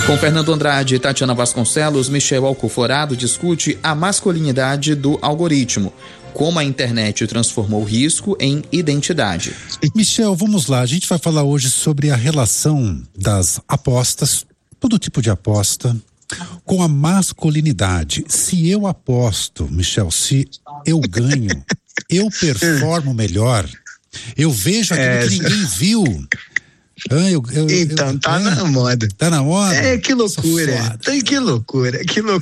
Com Fernando Andrade e Tatiana Vasconcelos, Michel Alcoforado discute a masculinidade do algoritmo, como a internet transformou o risco em identidade. Michel, vamos lá, a gente vai falar hoje sobre a relação das apostas, todo tipo de aposta, com a masculinidade. Se eu aposto, Michel, se eu ganho, eu performo melhor, eu vejo aquilo que ninguém viu. Tá na moda. Tá na moda? Que loucura. Que loucura.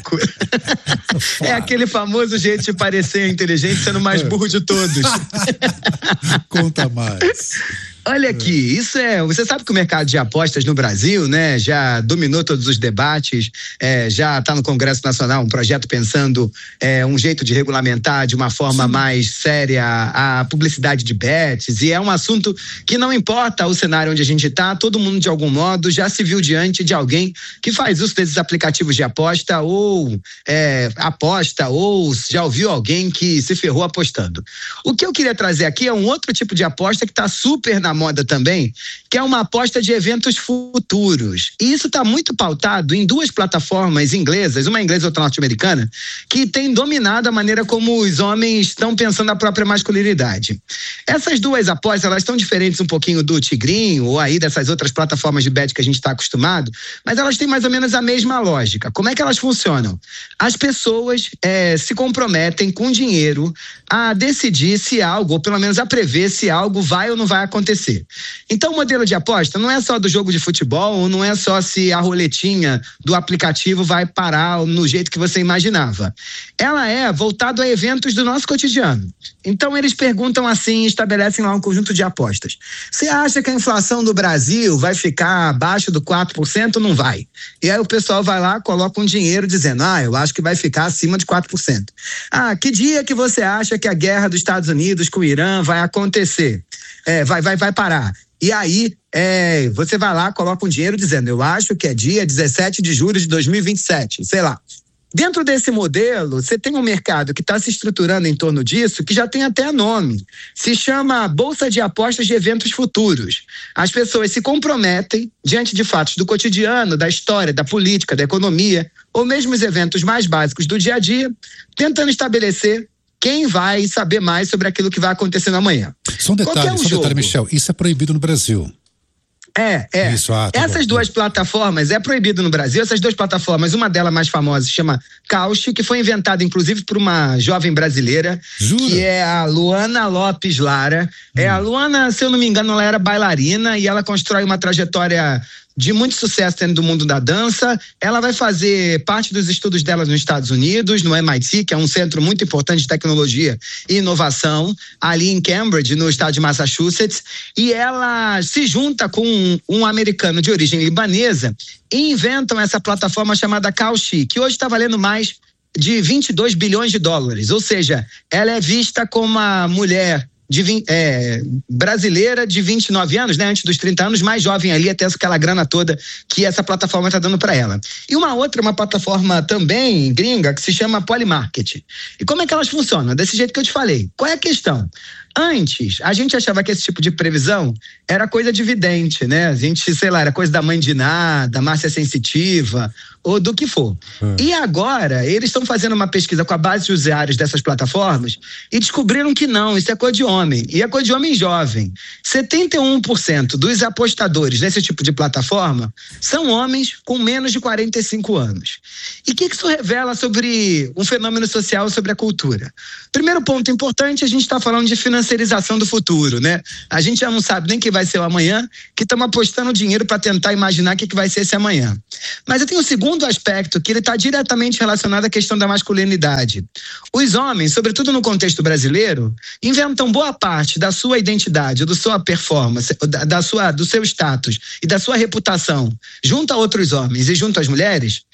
É aquele famoso jeito de parecer inteligente sendo o mais burro de todos. Conta mais. Olha aqui, você sabe que o mercado de apostas no Brasil, né, já dominou todos os debates, já está no Congresso Nacional um projeto pensando um jeito de regulamentar de uma forma mais séria a publicidade de bets, e é um assunto que não importa o cenário onde a gente está, todo mundo de algum modo já se viu diante de alguém que faz uso desses aplicativos de aposta ou já ouviu alguém que se ferrou apostando. O que eu queria trazer aqui é um outro tipo de aposta que está super na moda também, que é uma aposta de eventos futuros. E isso está muito pautado em duas plataformas inglesas, uma inglesa e outra norte-americana, que tem dominado a maneira como os homens estão pensando a própria masculinidade. Essas duas apostas, elas estão diferentes um pouquinho do Tigrinho ou aí dessas outras plataformas de bet que a gente está acostumado, mas elas têm mais ou menos a mesma lógica. Como é que elas funcionam? As pessoas se comprometem com dinheiro a decidir se algo, ou pelo menos a prever se algo vai ou não vai acontecer. Então o modelo de aposta não é só do jogo de futebol, ou não é só se a roletinha do aplicativo vai parar no jeito que você imaginava. Ela é voltada a eventos do nosso cotidiano. Então eles perguntam assim, estabelecem lá um conjunto de apostas. Você acha que a inflação do Brasil vai ficar abaixo do 4%? Não vai. E aí o pessoal vai lá, coloca um dinheiro dizendo, eu acho que vai ficar acima de 4%. Que dia que você acha que a guerra dos Estados Unidos com o Irã vai acontecer? Vai parar. E aí, você vai lá, coloca um dinheiro dizendo, eu acho que é dia 17 de julho de 2027, sei lá. Dentro desse modelo, você tem um mercado que está se estruturando em torno disso, que já tem até nome. Se chama Bolsa de Apostas de Eventos Futuros. As pessoas se comprometem diante de fatos do cotidiano, da história, da política, da economia, ou mesmo os eventos mais básicos do dia a dia, tentando estabelecer quem vai saber mais sobre aquilo que vai acontecer no amanhã. Só um detalhe, Michel, isso é proibido no Brasil. Isso, essas duas plataformas é proibido no Brasil. Essas duas plataformas, uma delas mais famosa se chama Cauchy, que foi inventada inclusive por uma jovem brasileira. Jura? Que é a Luana Lopes Lara. A Luana, se eu não me engano, ela era bailarina e ela constrói uma trajetória de muito sucesso dentro do mundo da dança. Ela vai fazer parte dos estudos dela nos Estados Unidos, no MIT, que é um centro muito importante de tecnologia e inovação, ali em Cambridge, no estado de Massachusetts, e ela se junta com um americano de origem libanesa e inventam essa plataforma chamada Cauchy, que hoje está valendo mais de 22 bilhões de dólares, ou seja, ela é vista como uma mulher brasileira de 29 anos, né, antes dos 30 anos, mais jovem ali, até aquela grana toda que essa plataforma está dando para ela. E uma plataforma também gringa que se chama Polymarket. E como é que elas funcionam? Desse jeito que eu te falei. Qual é a questão? Antes, a gente achava que esse tipo de previsão era coisa de vidente, né? A gente, sei lá, era coisa da Mãe de Ná, da Márcia Sensitiva, ou do que for. E agora, eles estão fazendo uma pesquisa com a base de usuários dessas plataformas e descobriram que não, isso é coisa de homem. E é coisa de homem jovem. 71% dos apostadores nesse tipo de plataforma são homens com menos de 45 anos. E o que isso revela sobre um fenômeno social, sobre a cultura? Primeiro ponto importante, a gente está falando de financiarização do futuro, né? A gente já não sabe nem o que vai ser o amanhã, que estamos apostando dinheiro para tentar imaginar o que vai ser esse amanhã. Mas eu tenho um segundo aspecto que ele está diretamente relacionado à questão da masculinidade. Os homens, sobretudo no contexto brasileiro, inventam boa parte da sua identidade, da sua performance, do seu status e da sua reputação junto a outros homens e junto às mulheres,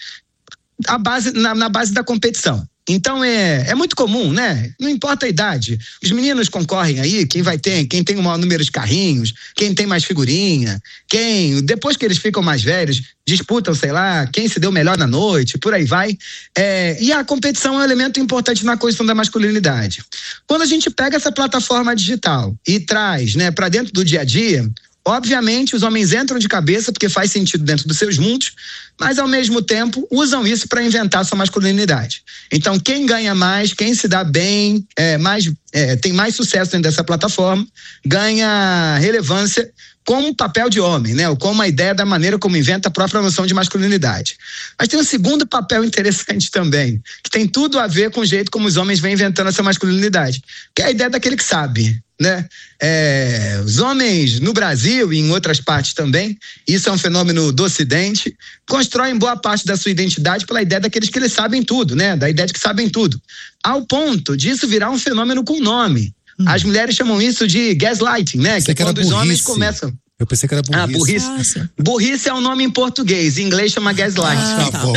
na base da competição. Então é muito comum, né? Não importa a idade. Os meninos concorrem aí, quem tem o maior número de carrinhos, quem tem mais figurinha, depois que eles ficam mais velhos, disputam, sei lá, quem se deu melhor na noite, por aí vai. E a competição é um elemento importante na questão da masculinidade. Quando a gente pega essa plataforma digital e traz, né, para dentro do dia a dia, Obviamente, os homens entram de cabeça porque faz sentido dentro dos seus mundos, mas ao mesmo tempo usam isso para inventar sua masculinidade. Então, quem ganha mais, quem se dá bem, tem mais sucesso dentro dessa plataforma, ganha relevância como papel de homem, né? Ou como a ideia da maneira como inventa a própria noção de masculinidade. Mas tem um segundo papel interessante também, que tem tudo a ver com o jeito como os homens vêm inventando essa masculinidade, que é a ideia daquele que sabe, né? Os homens no Brasil e em outras partes também, isso é um fenômeno do Ocidente, constroem boa parte da sua identidade pela ideia daqueles que eles sabem tudo, né? Da ideia de que sabem tudo, ao ponto disso virar um fenômeno com nome. As mulheres chamam isso de gaslighting, né? Que é quando os homens começam... Eu pensei que era burrice. Burrice. Burrice é um nome em português, em inglês chama gaslight. Tá bom.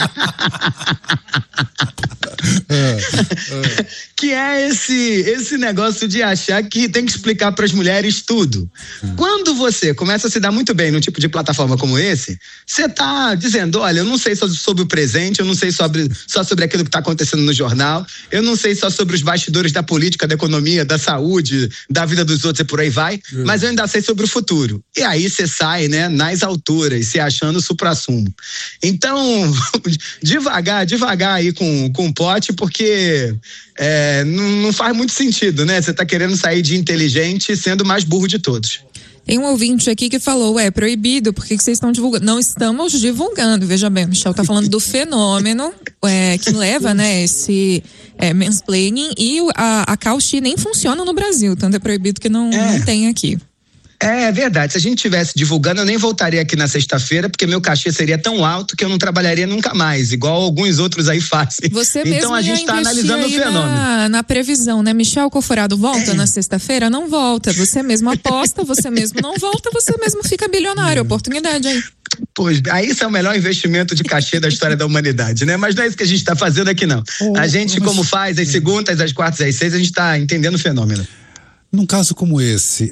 Que é esse negócio de achar que tem que explicar para as mulheres tudo. Quando você começa a se dar muito bem num tipo de plataforma como esse, você tá dizendo, olha, eu não sei só sobre o presente, eu não sei só sobre aquilo que está acontecendo no jornal, eu não sei só sobre os bastidores da política, da economia, da saúde, da vida dos outros e por aí vai, mas eu ainda sei sobre o futuro. E aí você sai, né, nas alturas, se achando suprassumo. Então, devagar aí com o pote, porque não faz muito sentido, né? Você tá querendo sair de inteligente sendo o mais burro de todos. Tem um ouvinte aqui que falou, é proibido, por que vocês estão divulgando? Não estamos divulgando, veja bem, o Michel tá falando do fenômeno que leva, né, esse mansplaining, e a Cauchy nem funciona no Brasil, tanto é proibido que não tem aqui. É verdade, se a gente estivesse divulgando, eu nem voltaria aqui na sexta-feira, porque meu cachê seria tão alto que eu não trabalharia nunca mais, igual alguns outros aí fazem. Você então mesmo a gente está analisando o fenômeno. Na previsão, né? Michel Alcoforado volta na sexta-feira? Não volta. Você mesmo aposta, você mesmo não volta, você mesmo fica bilionário. Oportunidade aí. Pois, aí isso é o melhor investimento de cachê da história da humanidade, né? Mas não é isso que a gente está fazendo aqui, não. A gente, como faz, às segundas, às quartas, às sextas, a gente está entendendo o fenômeno. Num caso como esse,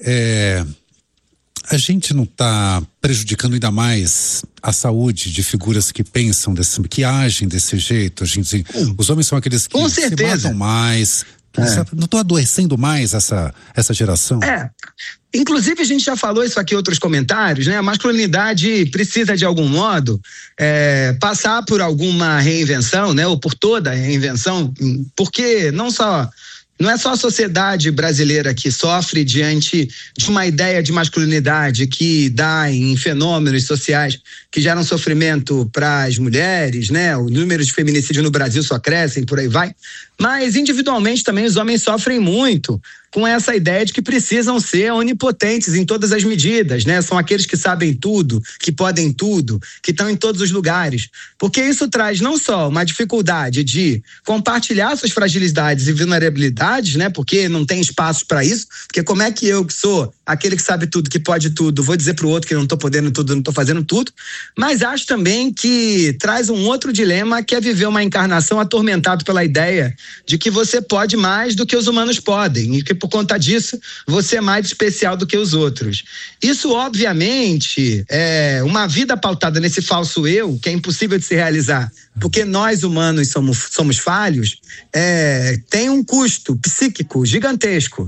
a gente não está prejudicando ainda mais a saúde de figuras que pensam que agem desse jeito? A gente, os homens são aqueles que se matam mais. Não estou adoecendo mais essa geração? Inclusive, a gente já falou isso aqui em outros comentários, né? A masculinidade precisa, de algum modo, passar por alguma reinvenção, né? Ou por toda a reinvenção, porque não é só a sociedade brasileira que sofre diante de uma ideia de masculinidade que dá em fenômenos sociais que geram sofrimento para as mulheres, né? O número de feminicídio no Brasil só cresce, por aí vai. Mas individualmente também os homens sofrem muito com essa ideia de que precisam ser onipotentes em todas as medidas, né? São aqueles que sabem tudo, que podem tudo, que estão em todos os lugares. Porque isso traz não só uma dificuldade de compartilhar suas fragilidades e vulnerabilidades, né? Porque não tem espaço para isso. Porque como é que eu, que sou aquele que sabe tudo, que pode tudo, vou dizer pro outro que não tô podendo tudo, não tô fazendo tudo. Mas acho também que traz um outro dilema, que é viver uma encarnação atormentado pela ideia de que você pode mais do que os humanos podem e que por conta disso você é mais especial do que os outros. Isso obviamente é uma vida pautada nesse falso eu, que é impossível de se realizar, porque nós humanos somos falhos, tem um custo psíquico gigantesco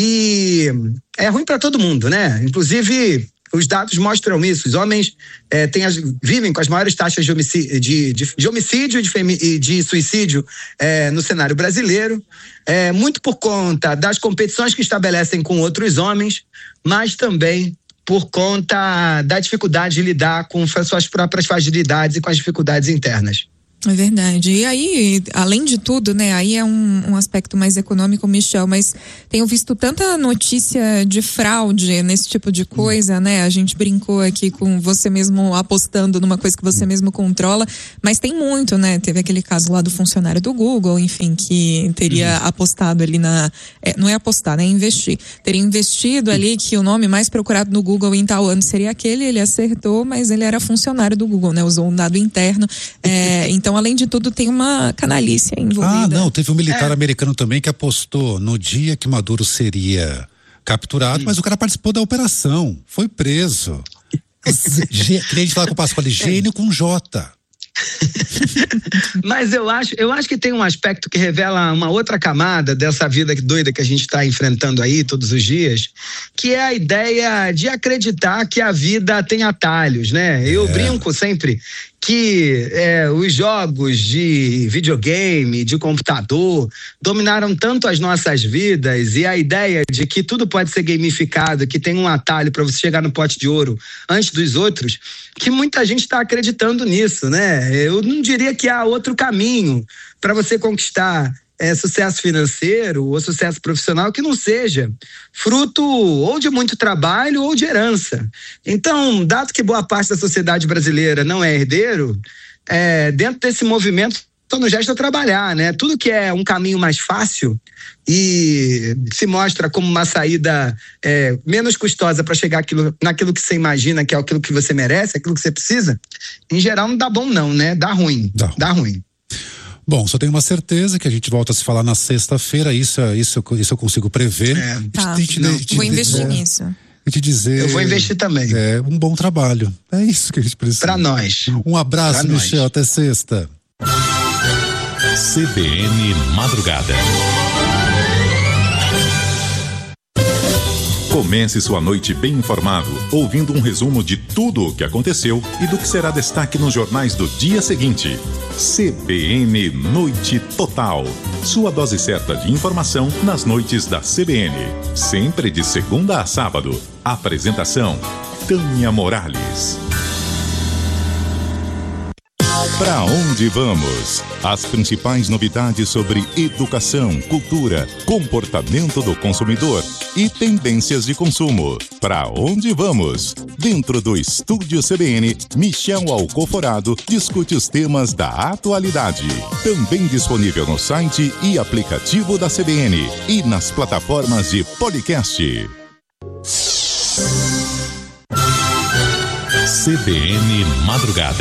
e é ruim para todo mundo, né? Inclusive os dados mostram isso. Os homens vivem com as maiores taxas de homicídio e de suicídio no cenário brasileiro, muito por conta das competições que estabelecem com outros homens, mas também por conta da dificuldade de lidar com suas próprias fragilidades e com as dificuldades internas. É verdade. E aí, além de tudo, né, aí é um aspecto mais econômico, Michel, mas tenho visto tanta notícia de fraude nesse tipo de coisa, né? A gente brincou aqui com você mesmo apostando numa coisa que você mesmo controla, mas tem muito, né? Teve aquele caso lá do funcionário do Google, enfim, que teria apostado ali não é apostar, né? Investir. Teria investido ali que o nome mais procurado no Google em tal ano seria aquele, ele acertou, mas ele era funcionário do Google, né? Usou um dado interno. Então, além de tudo, tem uma canalice envolvida. Não, teve um militar americano também que apostou no dia que Maduro seria capturado, mas o cara participou da operação, foi preso. Queria falar com o Pascoal, gênio com J. Mas eu acho que tem um aspecto que revela uma outra camada dessa vida doida que a gente está enfrentando aí todos os dias, que é a ideia de acreditar que a vida tem atalhos, né? Eu brinco sempre que os jogos de videogame, de computador, dominaram tanto as nossas vidas, e a ideia de que tudo pode ser gamificado, que tem um atalho para você chegar no pote de ouro antes dos outros, que muita gente está acreditando nisso, né? Eu não diria que há outro caminho para você conquistar sucesso financeiro ou sucesso profissional que não seja fruto ou de muito trabalho ou de herança. Então, dado que boa parte da sociedade brasileira não é herdeiro, dentro desse movimento todo gesto é trabalhar, né? Tudo que é um caminho mais fácil e se mostra como uma saída menos custosa para chegar naquilo que você imagina, que é aquilo que você merece, aquilo que você precisa, em geral não dá bom não, né? Dá ruim. Dá ruim. Bom, só tenho uma certeza que a gente volta a se falar na sexta-feira, isso eu consigo prever. Vou investir nisso. Eu vou investir também. Um bom trabalho. É isso que a gente precisa. Para nós. Um abraço, Michel, até sexta. CBN Madrugada. Comece sua noite bem informado, ouvindo um resumo de tudo o que aconteceu e do que será destaque nos jornais do dia seguinte. CBN Noite Total. Sua dose certa de informação nas noites da CBN. Sempre de segunda a sábado. Apresentação: Tânia Morales. Pra onde vamos? As principais novidades sobre educação, cultura, comportamento do consumidor e tendências de consumo. Pra onde vamos? Dentro do Estúdio CBN, Michel Alcoforado discute os temas da atualidade. Também disponível no site e aplicativo da CBN e nas plataformas de podcast. CBN Madrugada.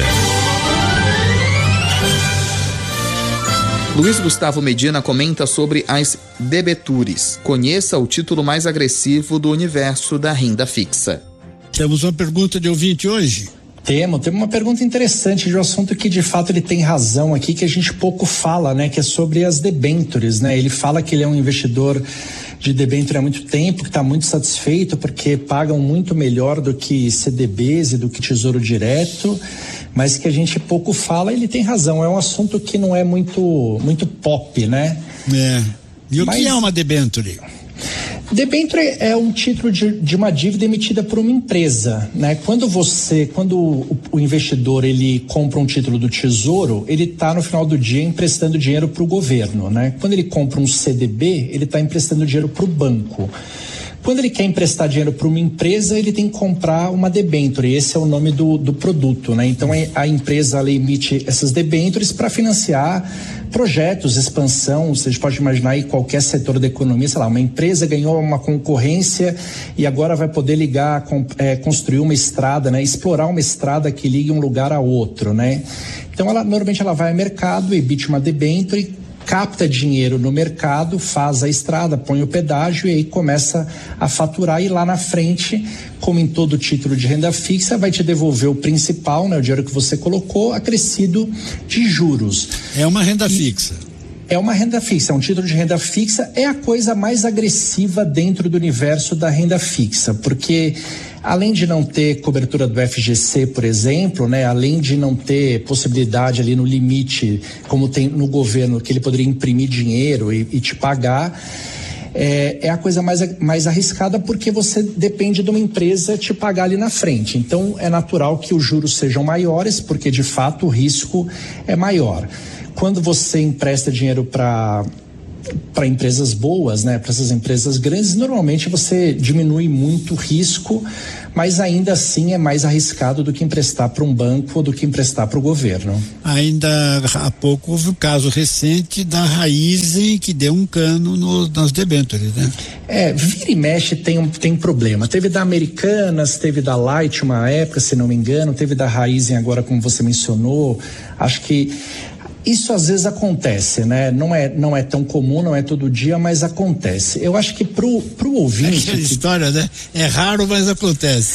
Luiz Gustavo Medina comenta sobre as debentures. Conheça o título mais agressivo do universo da renda fixa. Temos uma pergunta de ouvinte hoje? Temos uma pergunta interessante de um assunto que de fato ele tem razão aqui, que a gente pouco fala, né? Que é sobre as debentures, né? Ele fala que ele é um investidor de debênture há muito tempo, que está muito satisfeito porque pagam muito melhor do que CDBs e do que Tesouro Direto, mas que a gente pouco fala. Ele tem razão, é um assunto que não é muito pop, né? E o que é uma debenture? Debênture é um título de uma dívida emitida por uma empresa, né? Quando o investidor ele compra um título do Tesouro, ele está no final do dia emprestando dinheiro para o governo, né? Quando ele compra um CDB, ele está emprestando dinheiro para o banco. Quando ele quer emprestar dinheiro para uma empresa, ele tem que comprar uma debênture, esse é o nome do produto, né? Então a empresa ela emite essas debêntures para financiar projetos, expansão. Você pode imaginar aí qualquer setor da economia, sei lá, uma empresa ganhou uma concorrência e agora vai poder construir uma estrada, né? Explorar uma estrada que ligue um lugar a outro, né? Então normalmente ela vai ao mercado, emite uma debênture, capta dinheiro no mercado, faz a estrada, põe o pedágio e aí começa a faturar, e lá na frente, como em todo título de renda fixa, vai te devolver o principal, né, o dinheiro que você colocou, acrescido de juros. É uma renda fixa. É uma renda fixa, é um título de renda fixa, é a coisa mais agressiva dentro do universo da renda fixa, porque além de não ter cobertura do FGC, por exemplo, né, além de não ter possibilidade ali no limite, como tem no governo, que ele poderia imprimir dinheiro e te pagar, é a coisa mais arriscada, porque você depende de uma empresa te pagar ali na frente. Então é natural que os juros sejam maiores, porque de fato o risco é maior. Quando você empresta dinheiro para empresas boas, né, para essas empresas grandes, normalmente você diminui muito o risco, mas ainda assim é mais arriscado do que emprestar para um banco ou do que emprestar para o governo. Ainda há pouco houve um caso recente da Raizen que deu um cano nas debêntures, né? Vira e mexe tem problema. Teve da Americanas, teve da Light uma época, se não me engano, teve da Raizen agora, como você mencionou. Acho que isso às vezes acontece, né? Não é tão comum, não é todo dia, mas acontece. Eu acho que pro ouvinte... Aquela história, né? É raro, mas acontece.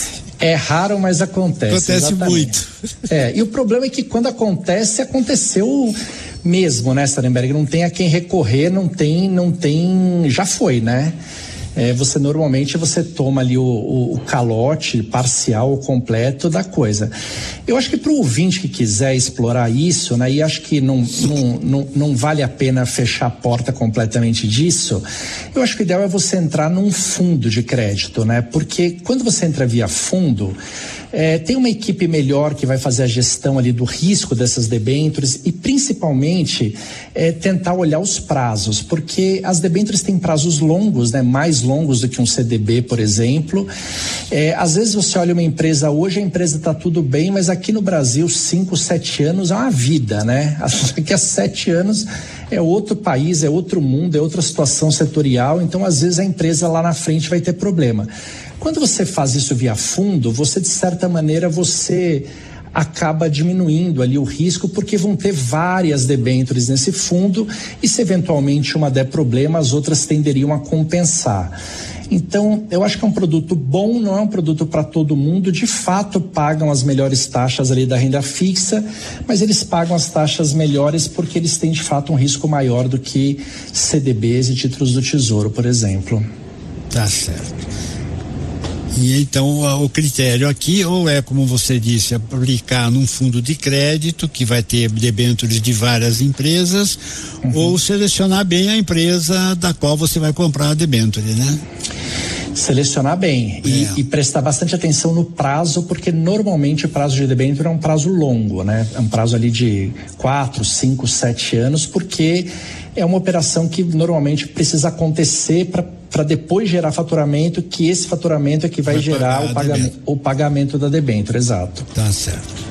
É raro, mas acontece. Acontece exatamente. muito. E o problema é que quando acontece, aconteceu mesmo, né, Sarenberg? Não tem a quem recorrer, não tem, já foi, né? Você normalmente toma ali o calote parcial ou completo da coisa. Eu acho que para o ouvinte que quiser explorar isso, né, e acho que não vale a pena fechar a porta completamente disso, eu acho que o ideal é você entrar num fundo de crédito, né? Porque quando você entra via fundo, tem uma equipe melhor que vai fazer a gestão ali do risco dessas debêntures e principalmente tentar olhar os prazos, porque as debêntures têm prazos longos, né? Mais longos do que um CDB, por exemplo. Às vezes você olha uma empresa hoje, a empresa está tudo bem, mas aqui no Brasil 5, 7 anos é uma vida, né? Daqui a 7 anos é outro país, é outro mundo, é outra situação setorial, então às vezes a empresa lá na frente vai ter problema. Quando você faz isso via fundo, você de certa maneira você acaba diminuindo ali o risco, porque vão ter várias debêntures nesse fundo e se eventualmente uma der problema, as outras tenderiam a compensar. Então, eu acho que é um produto bom, não é um produto para todo mundo, de fato pagam as melhores taxas ali da renda fixa, mas eles pagam as taxas melhores porque eles têm de fato um risco maior do que CDBs e títulos do Tesouro, por exemplo. Tá certo. E então o critério aqui ou é, como você disse, aplicar num fundo de crédito que vai ter debêntures de várias empresas, ou selecionar bem a empresa da qual você vai comprar a debênture, né? Selecionar bem e prestar bastante atenção no prazo, porque normalmente o prazo de debênture é um prazo longo, né? É um prazo ali de 4, 5, 7 anos, porque é uma operação que normalmente precisa acontecer para depois gerar faturamento, que esse faturamento é que vai gerar o pagamento da debênture, exato. Tá certo.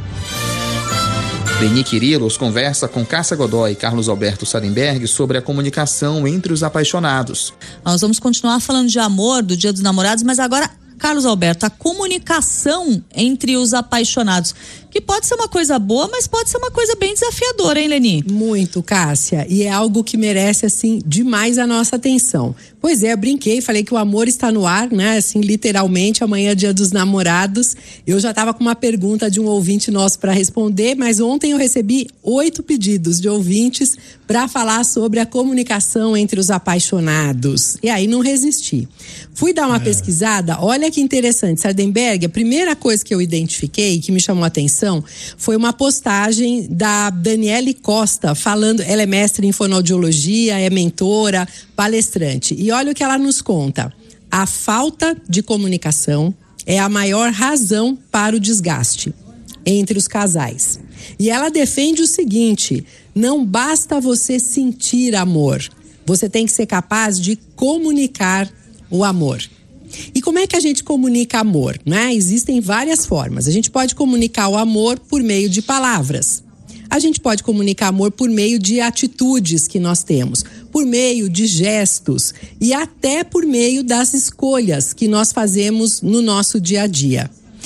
Leni Quirilos conversa com Cássia Godoy e Carlos Alberto Sarenberg sobre a comunicação entre os apaixonados. Nós vamos continuar falando de amor, do Dia dos Namorados, mas agora, Carlos Alberto, a comunicação entre os apaixonados, que pode ser uma coisa boa, mas pode ser uma coisa bem desafiadora, hein, Leni? Muito, Cássia, e é algo que merece, assim, demais a nossa atenção. Pois é, eu brinquei, falei que o amor está no ar, né, assim, literalmente, amanhã é Dia dos Namorados. Eu já estava com uma pergunta de um ouvinte nosso para responder, mas ontem eu recebi 8 pedidos de ouvintes para falar sobre a comunicação entre os apaixonados, e aí não resisti. Fui dar uma pesquisada, olha que interessante, Sarenberg, a primeira coisa que eu identifiquei, que me chamou a atenção, foi uma postagem da Daniele Costa falando, ela é mestre em fonoaudiologia, é mentora, palestrante, e olha o que ela nos conta: a falta de comunicação é a maior razão para o desgaste entre os casais. E ela defende o seguinte: não basta você sentir amor, você tem que ser capaz de comunicar o amor. E como é que a gente comunica amor, né? Existem várias formas. A gente pode comunicar o amor por meio de palavras. A gente pode comunicar amor por meio de atitudes que nós temos, por meio de gestos e até por meio das escolhas que nós fazemos no nosso dia a dia.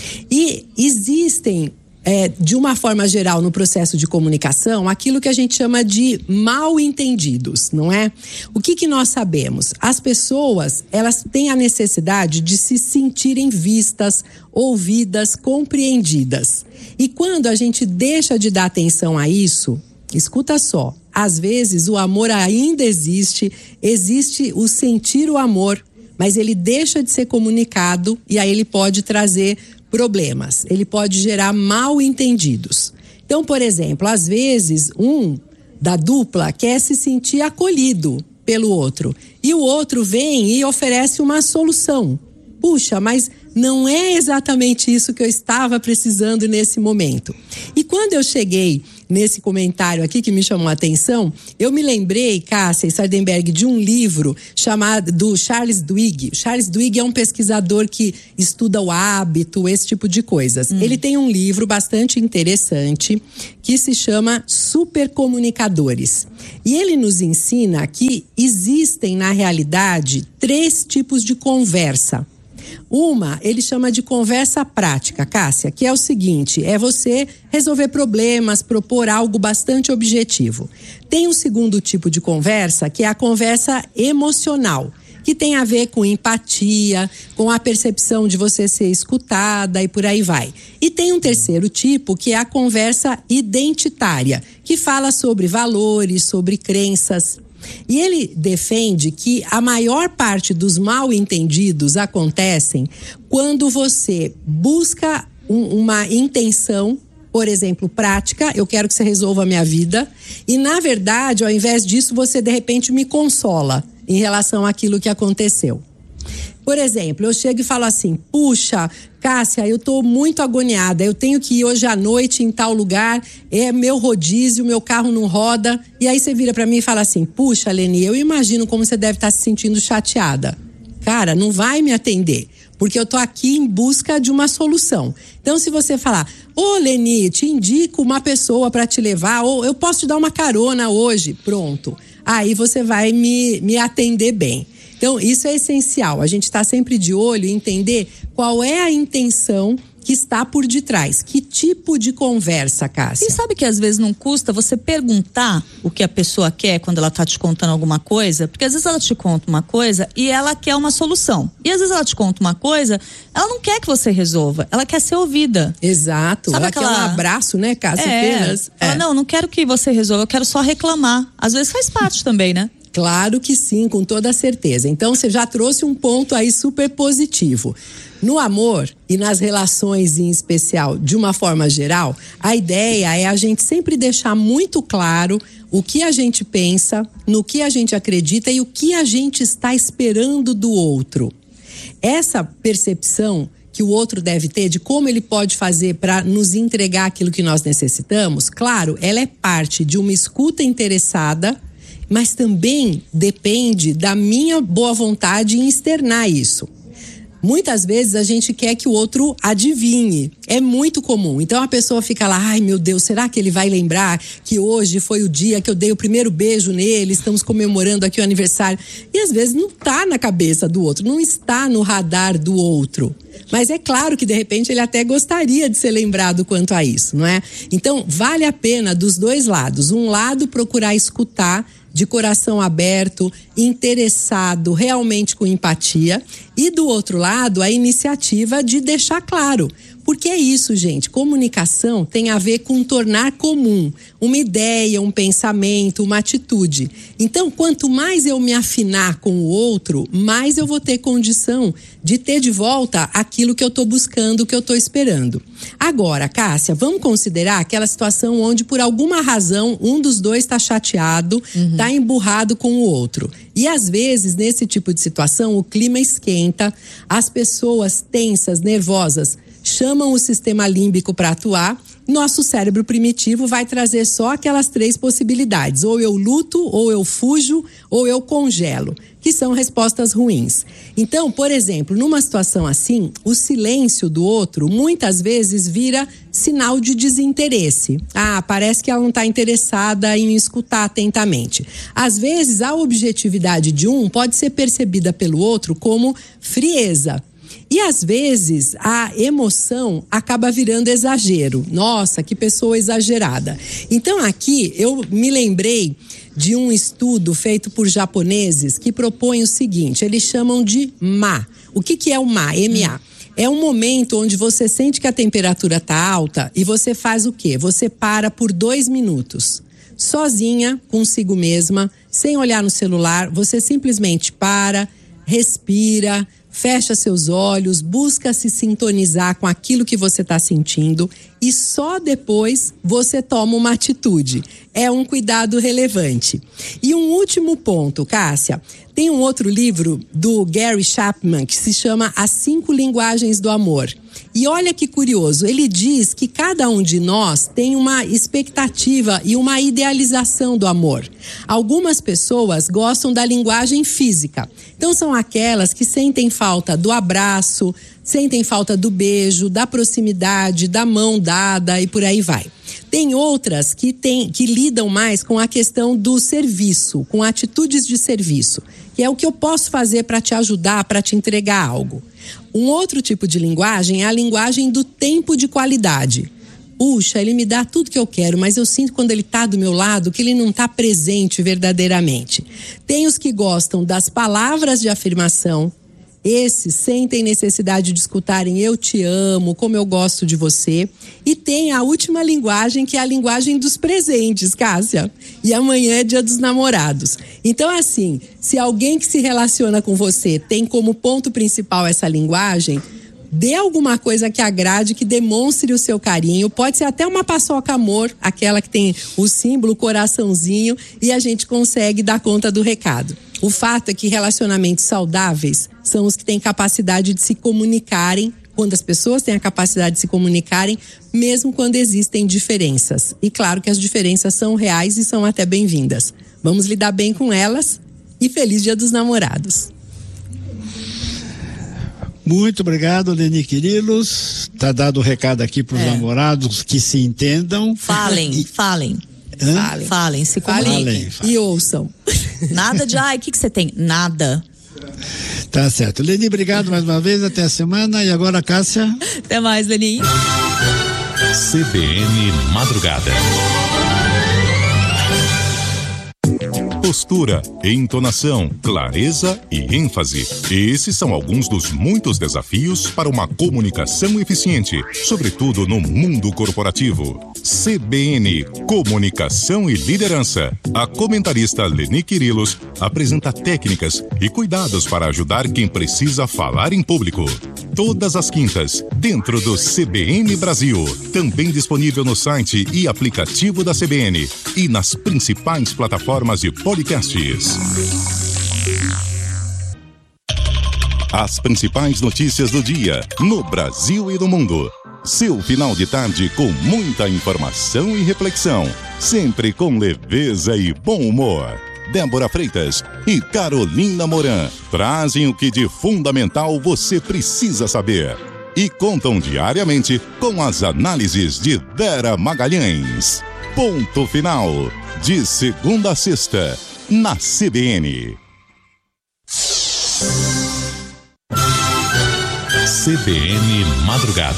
E existem, de uma forma geral, no processo de comunicação, aquilo que a gente chama de mal-entendidos, não é? O que nós sabemos? As pessoas, elas têm a necessidade de se sentirem vistas, ouvidas, compreendidas. E quando a gente deixa de dar atenção a isso, escuta só, às vezes o amor ainda existe o sentir o amor, mas ele deixa de ser comunicado e aí ele pode trazer problemas, ele pode gerar mal-entendidos. Então, por exemplo, às vezes um da dupla quer se sentir acolhido pelo outro e o outro vem e oferece uma solução. Puxa, mas não é exatamente isso que eu estava precisando nesse momento. E quando eu cheguei nesse comentário aqui que me chamou a atenção, eu me lembrei, Cássia e Sarenberg, de um livro chamado do Charles Duhigg. Charles Duhigg é um pesquisador que estuda o hábito, esse tipo de coisas. Ele tem um livro bastante interessante que se chama Supercomunicadores. E ele nos ensina que existem, na realidade, 3 tipos de conversa. Uma, ele chama de conversa prática, Cássia, que é o seguinte: é você resolver problemas, propor algo bastante objetivo. Tem um segundo tipo de conversa, que é a conversa emocional, que tem a ver com empatia, com a percepção de você ser escutada e por aí vai. E tem um terceiro tipo, que é a conversa identitária, que fala sobre valores, sobre crenças. E ele defende que a maior parte dos mal-entendidos acontecem quando você busca uma intenção, por exemplo, prática, eu quero que você resolva a minha vida, e na verdade, ao invés disso, você de repente me consola em relação àquilo que aconteceu. Por exemplo, eu chego e falo assim: puxa, Cássia, eu tô muito agoniada, eu tenho que ir hoje à noite em tal lugar, é meu rodízio, meu carro não roda. E aí você vira pra mim e fala assim: puxa, Leni, eu imagino como você deve estar se sentindo chateada. Cara, não vai me atender, porque eu tô aqui em busca de uma solução. Então, se você falar: ô Leni, te indico uma pessoa para te levar, ou eu posso te dar uma carona hoje, pronto. Aí você vai me atender bem. Então, isso é essencial. A gente está sempre de olho em entender qual é a intenção que está por detrás. Que tipo de conversa, Cássia? E sabe que às vezes não custa você perguntar o que a pessoa quer quando ela tá te contando alguma coisa? Porque às vezes ela te conta uma coisa e ela quer uma solução. E às vezes ela te conta uma coisa, ela não quer que você resolva, ela quer ser ouvida. Exato. Sabe ela quer um abraço, né, Cássia? Apenas. Ela, não quero que você resolva, eu quero só reclamar. Às vezes faz parte também, né? Claro que sim, com toda certeza. Então, você já trouxe um ponto aí super positivo. No amor e nas relações em especial, de uma forma geral, a ideia é a gente sempre deixar muito claro o que a gente pensa, no que a gente acredita e o que a gente está esperando do outro. Essa percepção que o outro deve ter de como ele pode fazer para nos entregar aquilo que nós necessitamos, claro, ela é parte de uma escuta interessada, mas também depende da minha boa vontade em externar isso. Muitas vezes a gente quer que o outro adivinhe, é muito comum. Então a pessoa fica lá: ai meu Deus, será que ele vai lembrar que hoje foi o dia que eu dei o primeiro beijo nele, estamos comemorando aqui o aniversário. E às vezes não está na cabeça do outro, não está no radar do outro. Mas é claro que de repente ele até gostaria de ser lembrado quanto a isso, não é? Então vale a pena dos dois lados. Um lado procurar escutar de coração aberto, interessado, realmente com empatia. E do outro lado, a iniciativa de deixar claro. Porque é isso, gente, comunicação tem a ver com tornar comum uma ideia, um pensamento, uma atitude. Então, quanto mais eu me afinar com o outro, mais eu vou ter condição de ter de volta aquilo que eu estou buscando, que eu estou esperando. Agora, Cássia, vamos considerar aquela situação onde, por alguma razão, um dos dois está chateado, está emburrado com o outro. E às vezes, nesse tipo de situação, o clima esquenta, as pessoas tensas, nervosas, chamam o sistema límbico para atuar. Nosso cérebro primitivo vai trazer só aquelas 3 possibilidades: ou eu luto, ou eu fujo, ou eu congelo, que são respostas ruins. Então, por exemplo, numa situação assim, o silêncio do outro muitas vezes vira sinal de desinteresse. Ah, parece que ela não está interessada em escutar atentamente. Às vezes, a objetividade de um pode ser percebida pelo outro como frieza. E às vezes a emoção acaba virando exagero. Nossa, que pessoa exagerada. Então aqui eu me lembrei de um estudo feito por japoneses que propõe o seguinte: eles chamam de Ma. O que é o Ma? M-A. É um momento onde você sente que a temperatura está alta e você faz o quê? Você para por 2 minutos. Sozinha, consigo mesma, sem olhar no celular, você simplesmente para, respira, fecha seus olhos, busca se sintonizar com aquilo que você está sentindo e só depois você toma uma atitude. É um cuidado relevante. E um último ponto, Cássia, tem um outro livro do Gary Chapman que se chama As 5 Linguagens do Amor. E olha que curioso, ele diz que cada um de nós tem uma expectativa e uma idealização do amor. Algumas pessoas gostam da linguagem física. Então são aquelas que sentem falta do abraço, sentem falta do beijo, da proximidade, da mão dada e por aí vai. Tem outras que lidam mais com a questão do serviço, com atitudes de serviço, que é o que eu posso fazer para te ajudar, para te entregar algo. Um outro tipo de linguagem é a linguagem do tempo de qualidade. puxa, ele me dá tudo que eu quero, mas eu sinto quando ele está do meu lado que ele não está presente verdadeiramente. Tem os que gostam das palavras de afirmação. Esses sentem necessidade de escutarem eu te amo, como eu gosto de você. E tem a última linguagem, que é a linguagem dos presentes, Cássia. E amanhã é Dia dos Namorados. Então, assim, se alguém que se relaciona com você tem como ponto principal essa linguagem, dê alguma coisa que agrade, que demonstre o seu carinho. Pode ser até uma paçoca amor, aquela que tem o símbolo, o coraçãozinho, e a gente consegue dar conta do recado. O fato é que relacionamentos saudáveis são os que têm capacidade de se comunicarem, quando as pessoas têm a capacidade de se comunicarem, mesmo quando existem diferenças. E claro que as diferenças são reais e são até bem-vindas. Vamos lidar bem com elas e feliz Dia dos Namorados. Muito obrigado, Leni Quirilos. Tá dado o recado aqui para os namorados que se entendam. Falem. Se comuniquem. E ouçam. Nada de, o que você tem? Nada. Tá certo. Leni, obrigado mais uma vez, até a semana. E agora, Cássia? Até mais, Leni. CBN Madrugada. Postura, entonação, clareza e ênfase. Esses são alguns dos muitos desafios para uma comunicação eficiente, sobretudo no mundo corporativo. CBN, Comunicação e Liderança. A comentarista Leni Quirilos apresenta técnicas e cuidados para ajudar quem precisa falar em público. Todas as quintas, dentro do CBN Brasil. Também disponível no site e aplicativo da CBN e nas principais plataformas de podcasts. As principais notícias do dia, no Brasil e no mundo. Seu final de tarde com muita informação e reflexão, sempre com leveza e bom humor. Débora Freitas e Carolina Moran trazem o que de fundamental você precisa saber e contam diariamente com as análises de Vera Magalhães. Ponto final, de segunda a sexta, na CBN. CBN Madrugada.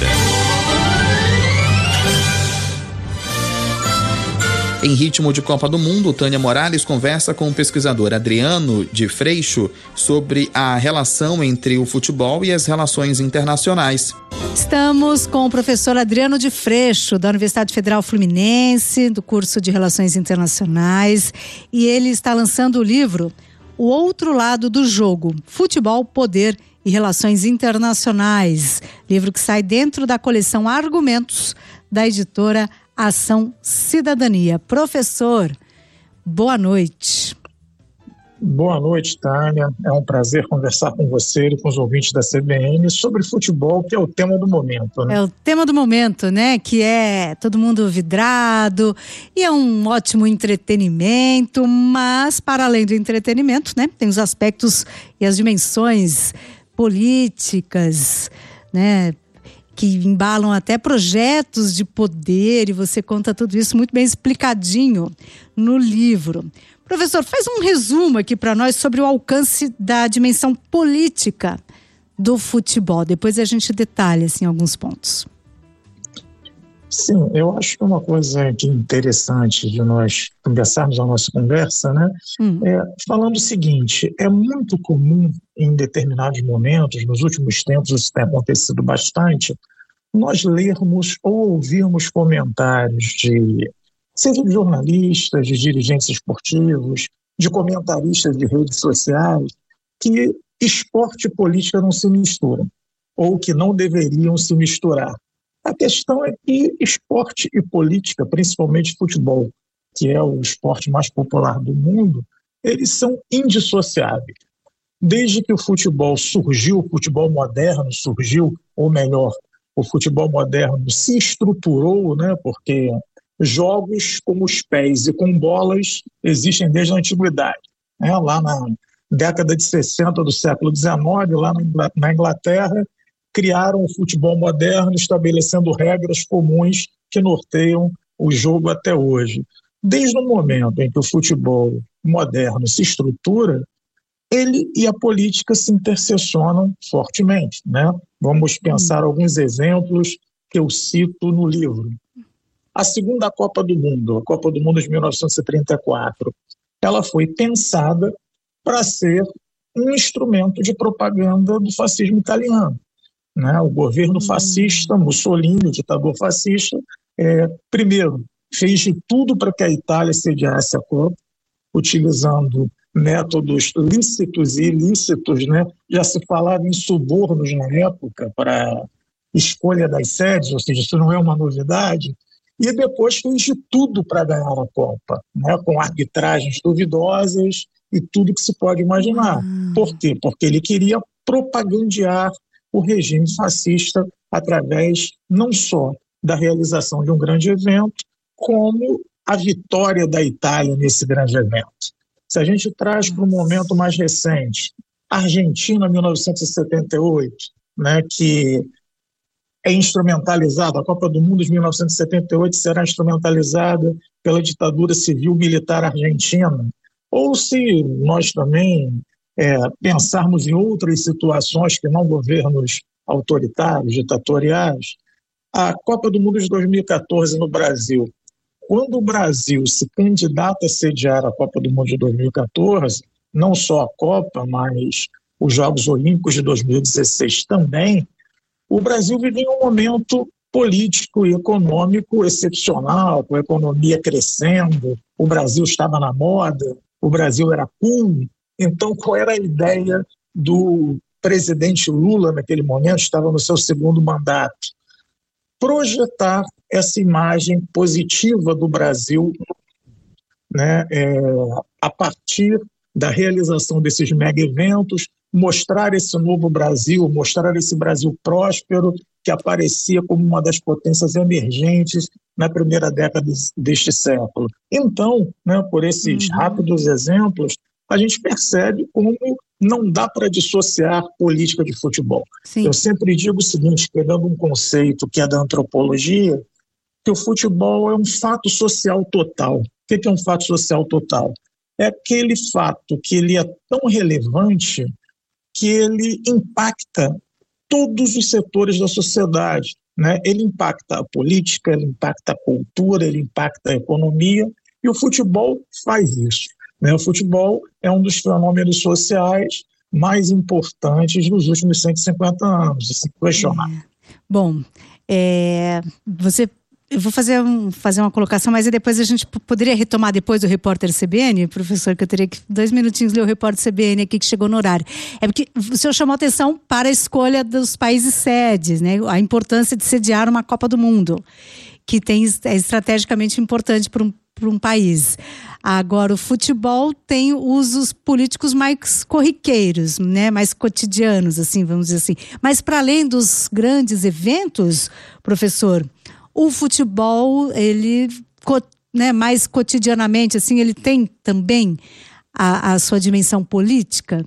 Em ritmo de Copa do Mundo, Tânia Morales conversa com o pesquisador Adriano de Freixo sobre a relação entre o futebol e as relações internacionais. Estamos com o professor Adriano de Freixo, da Universidade Federal Fluminense, do curso de Relações Internacionais, e ele está lançando o livro O Outro Lado do Jogo, Futebol, Poder e Relações Internacionais, livro que sai dentro da coleção Argumentos, da editora Ação Cidadania. Professor, boa noite. Boa noite, Tânia. É um prazer conversar com você e com os ouvintes da CBN sobre futebol, que é o tema do momento, né? É o tema do momento, né? Que é todo mundo vidrado e é um ótimo entretenimento, mas para além do entretenimento, né? Tem os aspectos e as dimensões políticas, né? Que embalam até projetos de poder, e você conta tudo isso muito bem explicadinho no livro. Professor, faz um resumo aqui para nós sobre o alcance da dimensão política do futebol. Depois a gente detalha assim, alguns pontos. Sim, eu acho que uma coisa interessante de nós começarmos a nossa conversa, né? Falando o seguinte, é muito comum em determinados momentos, nos últimos tempos isso tem acontecido bastante, nós lermos ou ouvirmos comentários seja de jornalistas, de dirigentes esportivos, de comentaristas de redes sociais, que esporte e política não se misturam, ou que não deveriam se misturar. A questão é que esporte e política, principalmente futebol, que é o esporte mais popular do mundo, eles são indissociáveis. Desde que o futebol surgiu, o futebol moderno surgiu, ou melhor, o futebol moderno se estruturou, né, porque jogos com os pés e com bolas existem desde a antiguidade. Lá na década de 60 do século XIX, lá na Inglaterra, criaram o futebol moderno, estabelecendo regras comuns que norteiam o jogo até hoje. Desde o momento em que o futebol moderno se estrutura, ele e a política se intersecionam fortemente, né? Vamos pensar alguns exemplos que eu cito no livro. a segunda Copa do Mundo, a Copa do Mundo de 1934, ela foi pensada para ser um instrumento de propaganda do fascismo italiano, né? O governo fascista, Mussolini, o ditador fascista, primeiro, fez de tudo para que a Itália sediasse a Copa, utilizando métodos lícitos e ilícitos, né? Já se falava em subornos na época para escolha das sedes, ou seja, isso não é uma novidade, e depois fez de tudo para ganhar a Copa, né? Com arbitragens duvidosas e tudo que se pode imaginar. Por quê? Porque ele queria propagandear o regime fascista através não só da realização de um grande evento, como a vitória da Itália nesse grande evento. Se a gente traz para um momento mais recente, Argentina 1978, né, que é instrumentalizada, a Copa do Mundo de 1978 será instrumentalizada pela ditadura civil-militar argentina, ou se nós também pensarmos em outras situações que não governos autoritários, ditatoriais, a Copa do Mundo de 2014 no Brasil. Quando o Brasil se candidata a sediar a Copa do Mundo de 2014, não só a Copa, mas os Jogos Olímpicos de 2016 também, o Brasil vivia um momento político e econômico excepcional, com a economia crescendo, o Brasil estava na moda, o Brasil era cool. Então, qual era a ideia do presidente Lula naquele momento? Estava no seu segundo mandato. Projetar essa imagem positiva do Brasil, né, a partir da realização desses mega eventos, mostrar esse novo Brasil, mostrar esse Brasil próspero que aparecia como uma das potências emergentes na primeira década deste século. Então, né, por esses rápidos exemplos, a gente percebe como não dá para dissociar política de futebol. Sim. Eu sempre digo o seguinte, pegando um conceito que é da antropologia, que o futebol é um fato social total. O que é um fato social total? É aquele fato que ele é tão relevante que ele impacta todos os setores da sociedade, né? Ele impacta a política, ele impacta a cultura, ele impacta a economia, e o futebol faz isso, né? O futebol é um dos fenômenos sociais mais importantes nos últimos 150 anos, sem questionar. Bom, eu vou fazer uma colocação, mas depois a gente poderia retomar depois do repórter CBN, professor, que eu teria que 2 minutinhos ler o repórter CBN aqui que chegou no horário. É porque o senhor chamou atenção para a escolha dos países sedes, né? A importância de sediar uma Copa do Mundo, que é estrategicamente importante para um país. Agora, o futebol tem usos políticos mais corriqueiros, né? Mais cotidianos, assim, vamos dizer assim. Mas para além dos grandes eventos, professor, o futebol, ele, né, mais cotidianamente, assim, ele tem também a sua dimensão política?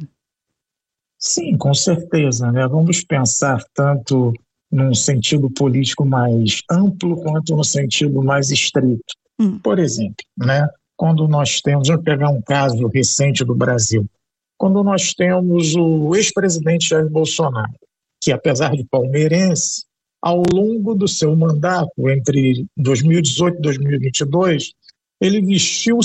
Sim, com certeza, né? Vamos pensar tanto num sentido político mais amplo quanto no sentido mais estrito. Por exemplo, né, quando nós temos, vamos pegar um caso recente do Brasil, quando nós temos o ex-presidente Jair Bolsonaro, que apesar de palmeirense, ao longo do seu mandato, entre 2018 e 2022, ele vestiu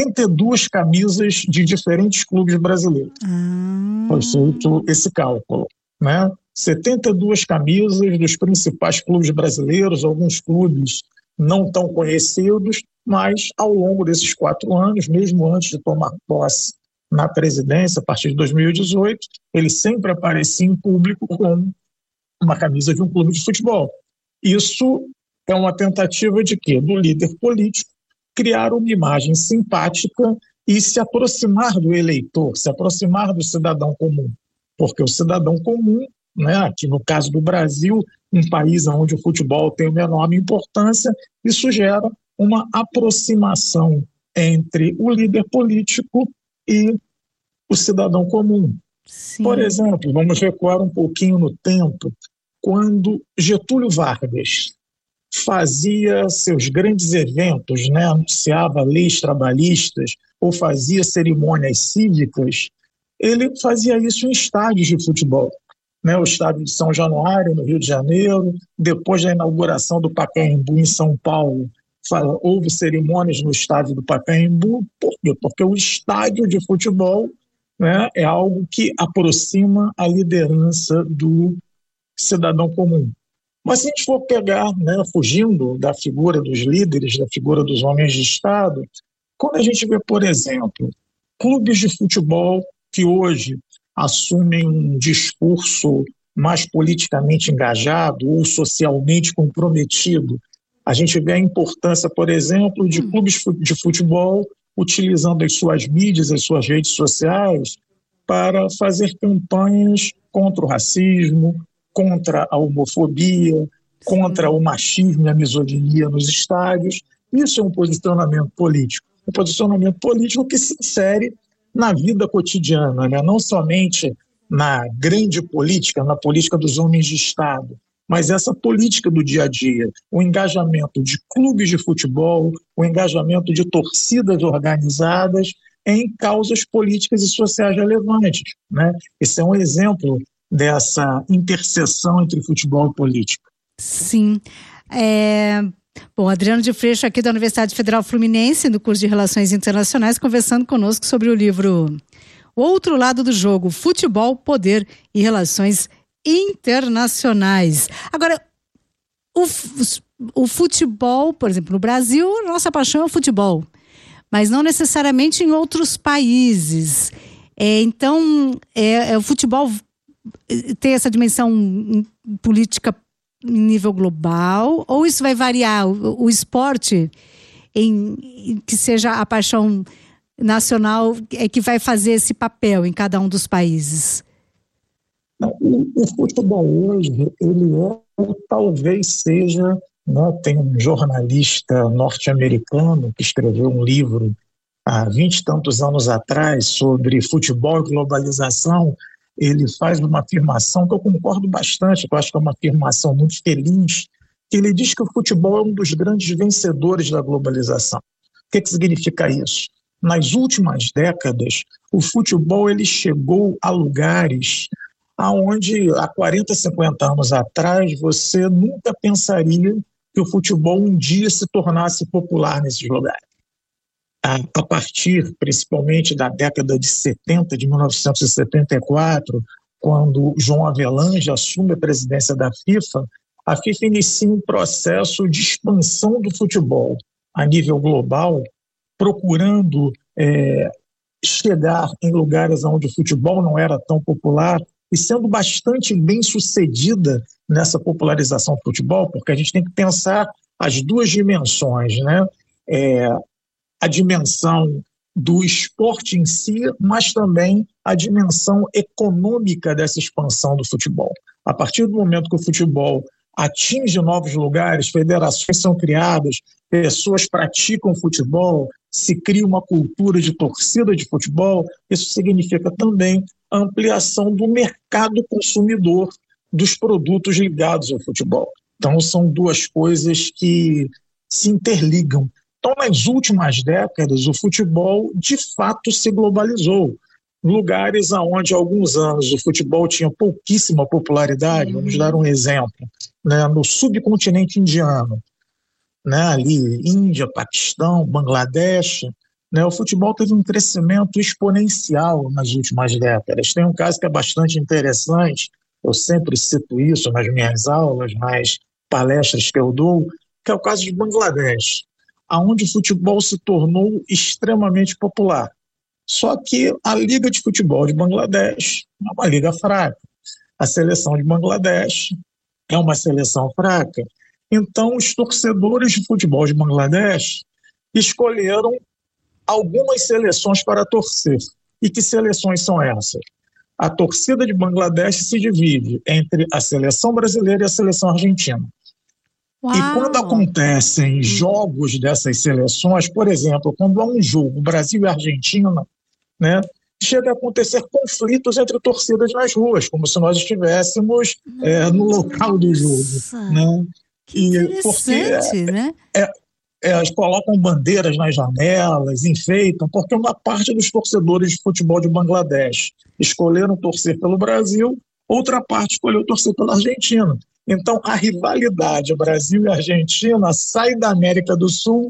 72 camisas de diferentes clubes brasileiros. Foi feito esse cálculo, né? 72 camisas dos principais clubes brasileiros, alguns clubes não tão conhecidos, mas ao longo desses 4 anos, mesmo antes de tomar posse na presidência, a partir de 2018, ele sempre aparecia em público com uma camisa de um clube de futebol. Isso é uma tentativa de quê? Do líder político criar uma imagem simpática e se aproximar do eleitor, se aproximar do cidadão comum. Porque o cidadão comum, né, aqui no caso do Brasil, um país onde o futebol tem uma enorme importância, isso gera uma aproximação entre o líder político e o cidadão comum. Sim. Por exemplo, vamos recuar um pouquinho no tempo, quando Getúlio Vargas fazia seus grandes eventos, né, anunciava leis trabalhistas ou fazia cerimônias cívicas, ele fazia isso em estádios de futebol. Né, o estádio de São Januário, no Rio de Janeiro, depois da inauguração do Pacaembu em São Paulo, houve cerimônias no estádio do Pacaembu. Por quê? Porque o estádio de futebol, né, é algo que aproxima a liderança do cidadão comum. Mas se a gente for pegar, né, fugindo da figura dos líderes, da figura dos homens de Estado, quando a gente vê, por exemplo, clubes de futebol que hoje assumem um discurso mais politicamente engajado ou socialmente comprometido, a gente vê a importância, por exemplo, de clubes de futebol utilizando as suas mídias, as suas redes sociais, para fazer campanhas contra o racismo, contra a homofobia, contra o machismo e a misoginia nos estádios. Isso é um posicionamento político. Um posicionamento político que se insere na vida cotidiana, né? Não somente na grande política, na política dos homens de Estado, mas essa política do dia a dia, o engajamento de clubes de futebol, o engajamento de torcidas organizadas em causas políticas e sociais relevantes, né? Esse é um exemplo dessa interseção entre futebol e política. Sim. Bom, Adriano de Freixo aqui da Universidade Federal Fluminense, do curso de Relações Internacionais, conversando conosco sobre o livro O Outro Lado do Jogo, Futebol, Poder e Relações Internacionais. Agora, o futebol, por exemplo, no Brasil, nossa paixão é o futebol, mas não necessariamente em outros países. Então, o futebol tem essa dimensão política em nível global, ou isso vai variar? O esporte, que seja a paixão nacional, é que vai fazer esse papel em cada um dos países? O futebol hoje, ele talvez seja, né, tem um jornalista norte-americano que escreveu um livro há 20 e tantos anos atrás sobre futebol e globalização. Ele faz uma afirmação que eu concordo bastante, que eu acho que é uma afirmação muito feliz, que ele diz que o futebol é um dos grandes vencedores da globalização. O que significa isso? Nas últimas décadas, o futebol ele chegou a lugares aonde há 40, 50 anos atrás você nunca pensaria que o futebol um dia se tornasse popular nesses lugares. A partir, principalmente, da década de 70, de 1974, quando João Avelange assume a presidência da FIFA, a FIFA inicia um processo de expansão do futebol a nível global, procurando chegar em lugares onde o futebol não era tão popular e sendo bastante bem sucedida nessa popularização do futebol, porque a gente tem que pensar as duas dimensões, né? A dimensão do esporte em si, mas também a dimensão econômica dessa expansão do futebol. A partir do momento que o futebol atinge novos lugares, federações são criadas, pessoas praticam futebol, se cria uma cultura de torcida de futebol, isso significa também a ampliação do mercado consumidor dos produtos ligados ao futebol. Então, são duas coisas que se interligam. Então, nas últimas décadas, o futebol, de fato, se globalizou. Lugares onde, há alguns anos, o futebol tinha pouquíssima popularidade, vamos dar um exemplo, né, no subcontinente indiano, né, ali, Índia, Paquistão, Bangladesh, né, o futebol teve um crescimento exponencial nas últimas décadas. Tem um caso que é bastante interessante, eu sempre cito isso nas minhas aulas, nas palestras que eu dou, que é o caso de Bangladesh, onde o futebol se tornou extremamente popular. Só que a Liga de Futebol de Bangladesh é uma liga fraca. A seleção de Bangladesh é uma seleção fraca. Então, os torcedores de futebol de Bangladesh escolheram algumas seleções para torcer. E que seleções são essas? A torcida de Bangladesh se divide entre a seleção brasileira e a seleção argentina. Uau. E quando acontecem jogos dessas seleções, por exemplo, quando há um jogo Brasil e Argentina, né, chega a acontecer conflitos entre torcidas nas ruas, como se nós estivéssemos no local do jogo. Né? Que interessante, né? Elas colocam bandeiras nas janelas, enfeitam, porque uma parte dos torcedores de futebol de Bangladesh escolheram torcer pelo Brasil, outra parte escolheu torcer pela Argentina. Então, a rivalidade Brasil e Argentina sai da América do Sul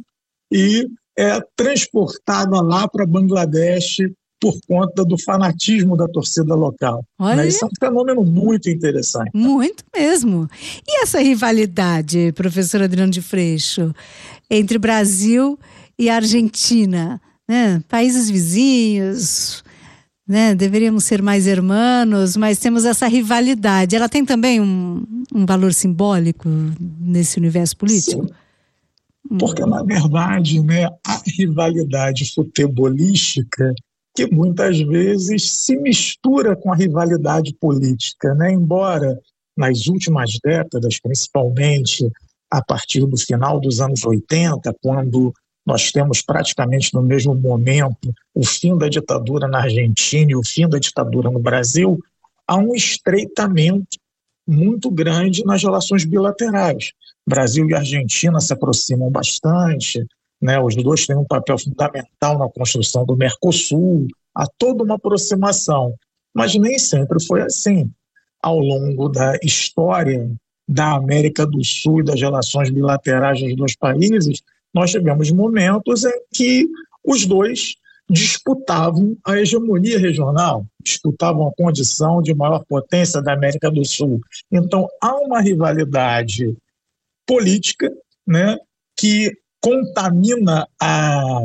e é transportada lá para Bangladesh por conta do fanatismo da torcida local. Olha, isso é um fenômeno muito interessante. Muito mesmo. E essa rivalidade, professor Adriano de Freixo, entre Brasil e Argentina, né? Países vizinhos, né? Deveríamos ser mais irmãos, mas temos essa rivalidade. Ela tem também um valor simbólico nesse universo político? Sim. Porque, na verdade, né, a rivalidade futebolística que muitas vezes se mistura com a rivalidade política, né? Embora nas últimas décadas, principalmente a partir do final dos anos 80, quando nós temos praticamente no mesmo momento o fim da ditadura na Argentina e o fim da ditadura no Brasil, há um estreitamento muito grande nas relações bilaterais. Brasil e Argentina se aproximam bastante, né? Os dois têm um papel fundamental na construção do Mercosul, há toda uma aproximação, mas nem sempre foi assim. Ao longo da história da América do Sul e das relações bilaterais dos dois países, nós tivemos momentos em que os dois disputavam a hegemonia regional, disputavam a condição de maior potência da América do Sul. Então, há uma rivalidade política, né, que contamina a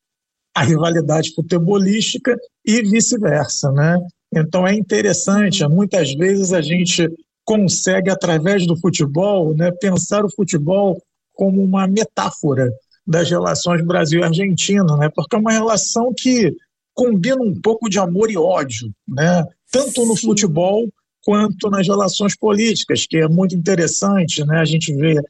rivalidade futebolística e vice-versa, né? Então é interessante, muitas vezes a gente consegue, através do futebol, né, pensar o futebol como uma metáfora das relações Brasil e Argentina, né? Porque é uma relação que combina um pouco de amor e ódio, né? Tanto no futebol quanto nas relações políticas, que é muito interessante, né? A gente vê,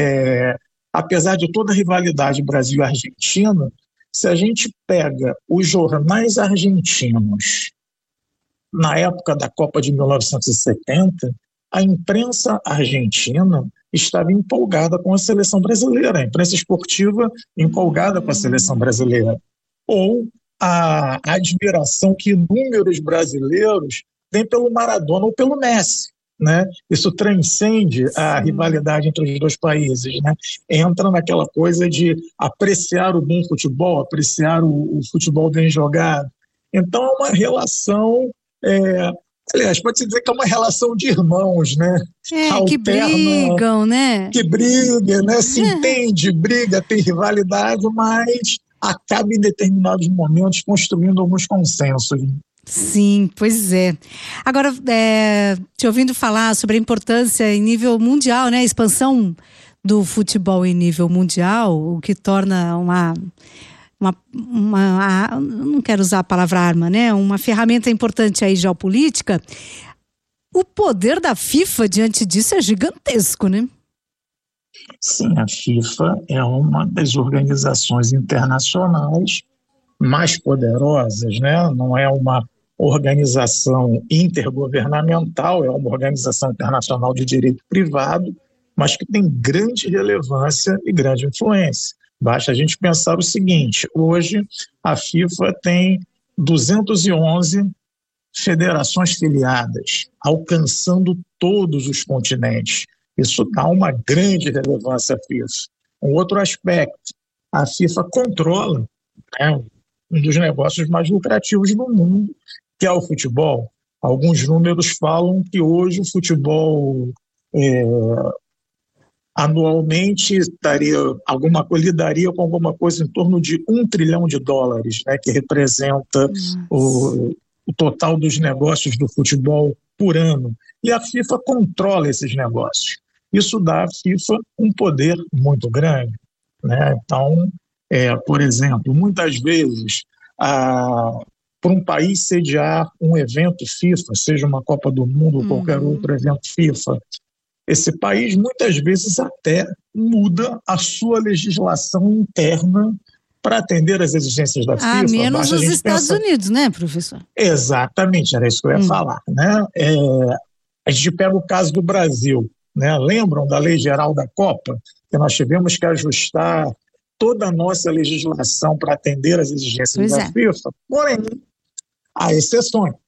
apesar de toda a rivalidade Brasil e Argentina, se a gente pega os jornais argentinos na época da Copa de 1970, a imprensa argentina estava empolgada com a seleção brasileira, a imprensa esportiva empolgada com a seleção brasileira. Ou a admiração que inúmeros brasileiros têm pelo Maradona ou pelo Messi, né? Isso transcende a rivalidade entre os dois países, né? Entra naquela coisa de apreciar o bom futebol, apreciar o futebol bem jogado. Então é uma relação, aliás, pode-se dizer que é uma relação de irmãos, né? Que brigam, né? Que briga, né? Se entende, briga, tem rivalidade, mas acaba em determinados momentos construindo alguns consensos. Sim, pois é. Agora, te ouvindo falar sobre a importância em nível mundial, né? A expansão do futebol em nível mundial, o que torna não quero usar a palavra arma, né? Uma ferramenta importante aí geopolítica. O poder da FIFA diante disso é gigantesco, né? Sim, a FIFA é uma das organizações internacionais mais poderosas, né? Não é uma organização intergovernamental, é uma organização internacional de direito privado, mas que tem grande relevância e grande influência. Basta a gente pensar o seguinte: hoje a FIFA tem 211 federações filiadas, alcançando todos os continentes. Isso dá uma grande relevância à FIFA. Um outro aspecto, a FIFA controla, né, um dos negócios mais lucrativos do mundo, que é o futebol. Alguns números falam que hoje o futebol anualmente lidaria com alguma coisa em torno de $1 trilhão, né, que representa o total dos negócios do futebol por ano. E a FIFA controla esses negócios. Isso dá à FIFA um poder muito grande, né? Então, por exemplo, muitas vezes, para um país sediar um evento FIFA, seja uma Copa do Mundo ou qualquer outro evento FIFA, esse país muitas vezes até muda a sua legislação interna para atender às exigências da FIFA. Menos os Estados Unidos, né, professor? Exatamente, era isso que eu ia falar, né? A gente pega o caso do Brasil, né? Lembram da Lei Geral da Copa? Que nós tivemos que ajustar toda a nossa legislação para atender às exigências da FIFA? Porém, há exceções.